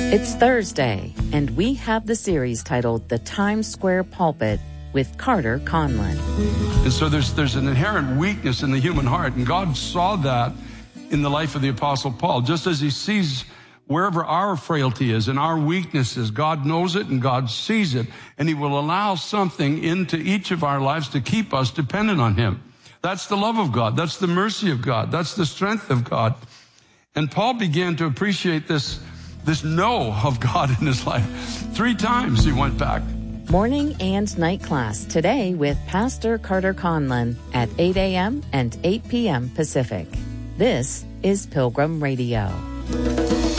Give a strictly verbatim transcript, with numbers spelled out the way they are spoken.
It's Thursday, and we have the series titled The Times Square Pulpit with Carter Conlon. And so there's there's an inherent weakness in the human heart, and God saw that in the life of the Apostle Paul. Just as he sees wherever our frailty is and our weaknesses, God knows it and God sees it, and he will allow something into each of our lives to keep us dependent on him. That's the love of God. That's the mercy of God. That's the strength of God. And Paul began to appreciate this This no of God in his life. Three times he went back. Morning and night class today with Pastor Carter Conlon at eight a.m. and eight p.m. Pacific. This is Pilgrim Radio.